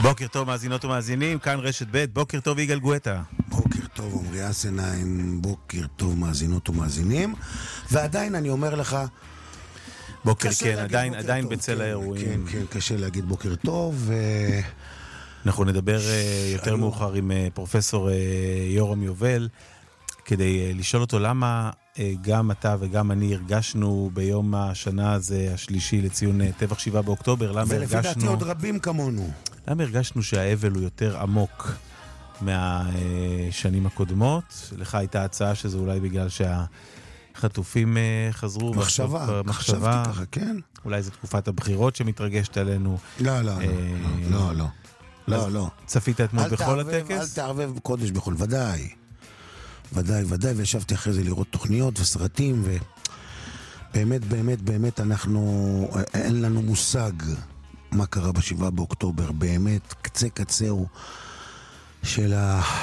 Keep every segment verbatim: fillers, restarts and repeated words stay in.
בוקר טוב מאזינות ומאזינים, כאן רשת ב', בוקר טוב יגאל גואטה. בוקר טוב עמרי אסנהיים, בוקר טוב מאזינות ומאזינים, ועדיין אני אומר לך, בוקר כן, עדיין, עדיין בצל האירועים. כן, כן, קשה להגיד בוקר טוב. ו... אנחנו נדבר יותר מאוחר עם פרופסור יורם יובל, כדי לשאול אותו למה גם אתה וגם אני הרגשנו ביום השנה הזה השלישי לציון טבח שבעה באוקטובר, למה הרגשנו... ולפי דעתי עוד רבים כמונו. למה הרגשנו שהאבל הוא יותר עמוק מהשנים הקודמות? לך הייתה הצעה שזה אולי בגלל שהחטופים חזרו. מחשבה, מחשבתי ככה, כן. אולי זו תקופת הבחירות שמתרגשת עלינו. לא, לא, לא, לא, לא, לא. צפית אתמול בכל הטקס? אל תערבב קודש בחול, ודאי. ודאי, ודאי, וישבתי אחרי זה לראות תוכניות וסרטים, ובאמת, באמת, באמת, אנחנו, אין לנו מושג מה קרה בשבעה באוקטובר, באמת, קצה קצהו של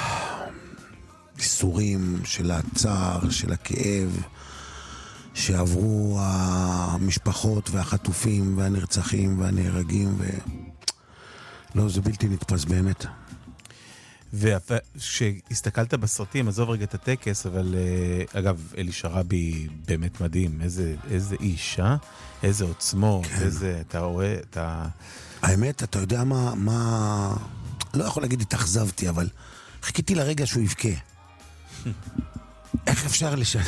האיסורים, של הצער, של הכאב, שעברו המשפחות והחטופים והנרצחים והנהרגים, ולא, זה בלתי נתפס באמת. וכשהסתכלת בסרטים, עזוב רגע את הטקס, אבל אגב, אלי שרבי באמת מדהים, איזה, איזה איש, אה? איזה עוצמות, כן. איזה, אתה רואה, אתה... האמת, אתה יודע מה, מה... לא יכול להגיד התאכזבתי, אבל חיכיתי לרגע שהוא יבכה. איך אפשר לשלם?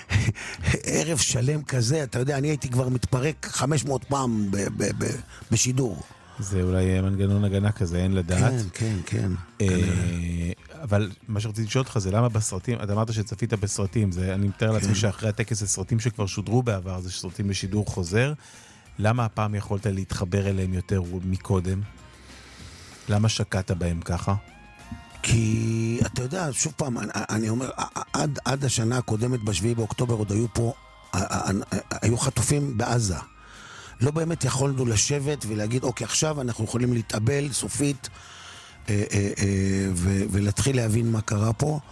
ערב שלם כזה, אתה יודע, אני הייתי כבר מתפרק חמש מאות פעם ב- ב- ב- בשידור. זה אולי מנגנון הגנה כזה, אין לדעת. כן, כן, כן. אבל מה שרציתי לשאול אותך זה למה בסרטים, אתה אמרת שצפית בסרטים, אני מתאר לעצמי שאחרי הטקס זה סרטים שכבר שודרו בעבר, זה סרטים בשידור חוזר, למה הפעם יכולת להתחבר אליהם יותר מקודם? למה שקעת בהם ככה? כי אתה יודע, שוב פעם, אני אומר, עד, עד השנה הקודמת בשביעי באוקטובר עוד היו פה, היו חטופים בעזה. לא באמת יכולנו לשבת ולהגיד, אוקיי, עכשיו אנחנו יכולים להתאבל סופית אה, אה, אה, ו- ולהתחיל להבין מה קרה פה.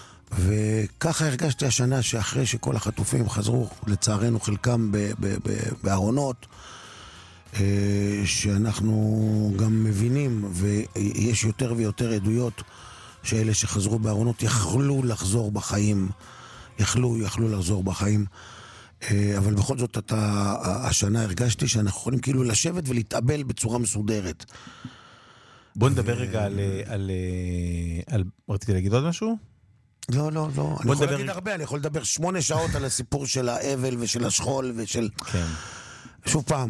וככה הרגשתי השנה שאחרי שכל החטופים חזרו, לצערנו חלקם ב- ב- ב- בארונות, אה, שאנחנו גם מבינים, ויש יותר ויותר עדויות שאלה שחזרו בארונות יכלו לחזור בחיים, יכלו, יכלו לחזור בחיים. אבל בכל זאת אתה, השנה הרגשתי שאנחנו יכולים כאילו לשבת ולהתאבל בצורה מסודרת. בוא נדבר רגע על, על, על... רציתי להגיד עוד משהו? לא, לא, לא. אני יכול להגיד הרבה, אני יכול לדבר שמונה שעות על הסיפור של האבל ושל השכול ושל... כן. שוב פעם,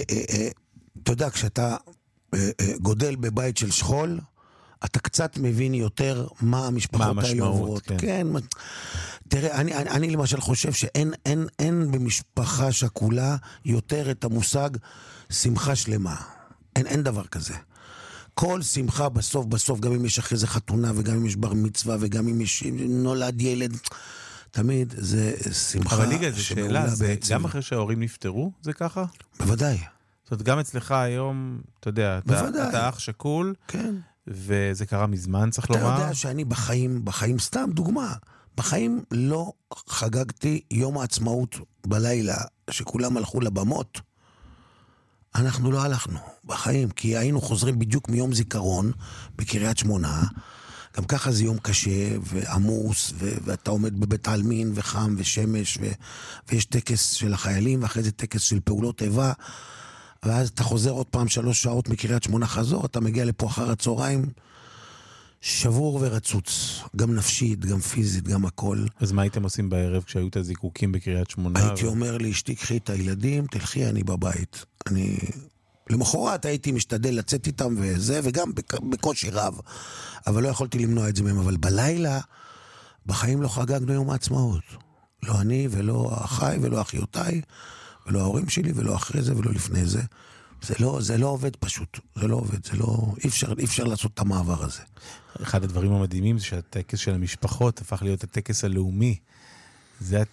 אתה יודע, כשאתה גודל בבית של שכול, אתה קצת מבין יותר מה המשפחות האלה עוברות. כן. כן. תראה, אני, אני, אני למשל חושב שאין אין, אין במשפחה שכולה יותר את המושג שמחה שלמה. אין, אין דבר כזה. כל שמחה בסוף, בסוף, גם אם יש אחרי זה חתונה, וגם אם יש בר מצווה, וגם אם יש נולד ילד, תמיד זה שמחה. אבל ליגה, זו שאלה, זה גם אחרי שההורים נפטרו, זה ככה? בוודאי. זאת אומרת, גם אצלך היום, אתה יודע, אתה, אתה אח שקול, כן. וזה קרה מזמן, צריך אתה לומר. יודע שאני בחיים, בחיים סתם דוגמה, בחיים לא חגגתי יום העצמאות בלילה, שכולם הלכו לבמות, אנחנו לא הלכנו בחיים, כי היינו חוזרים בדיוק מיום זיכרון בקריית שמונה, גם ככה זה יום קשה ועמוס, ו- ואתה עומד בבית העלמין וחם ושמש, ו- ויש טקס של החיילים, ואחרי זה טקס של פעולות איבה, ואז אתה חוזר עוד פעם שלוש שעות מקריית שמונה חזור, אתה מגיע לפה אחר הצהריים, שבור ורצוץ, גם נפשית, גם פיזית, גם הכל. אז מה הייתם עושים בערב כשהיו את הזיקוקים בקריית שמונה? הייתי ו... אומר לי, אשתי, קחי את הילדים, תלכי, אני בבית. אני... למחרת הייתי משתדל לצאת איתם וזה, וגם בקושי רב. אבל לא יכולתי למנוע את זה מהם. אבל בלילה, בחיים לא חגגנו יום העצמאות. לא אני ולא אחי ולא אחיותיי, ולא ההורים שלי ולא אחרי זה ולא לפני זה. זה לא, זה לא עובד פשוט, זה לא עובד, זה לא, אי אפשר, אי אפשר לעשות את המעבר הזה. אחד הדברים המדהימים זה שהטקס של המשפחות הפך להיות הטקס הלאומי. זה